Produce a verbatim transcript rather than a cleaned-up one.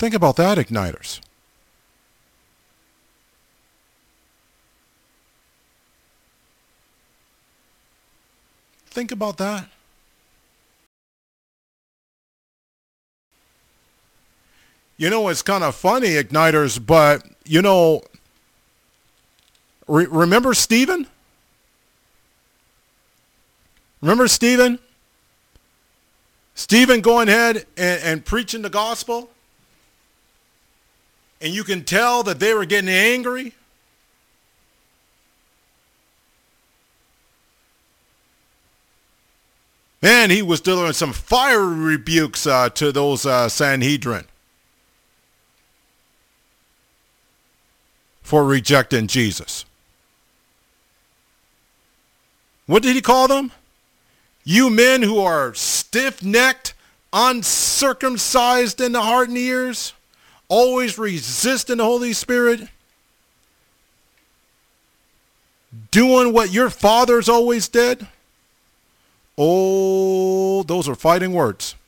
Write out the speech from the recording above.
Think about that, igniters. Think about that. You know, it's kind of funny, igniters, but, you know, re- remember Stephen? Remember Stephen? Stephen going ahead and, and preaching the gospel? And you can tell that they were getting angry. And he was delivering some fiery rebukes uh, to those uh, Sanhedrin for rejecting Jesus. What did he call them? You men who are stiff-necked, uncircumcised in the heart and ears, always resisting the Holy Spirit, doing what your fathers always did. Oh, those are fighting words.